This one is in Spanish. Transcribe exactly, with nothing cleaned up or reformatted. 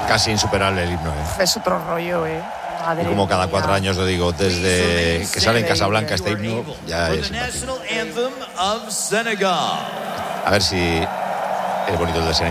casi insuperable el himno, ¿eh? Es otro rollo, ¿eh? Madre y como cada cuatro mía. años lo digo, desde que sale en Casablanca este himno, ya es simpático. A ver si es bonito el de Senegal.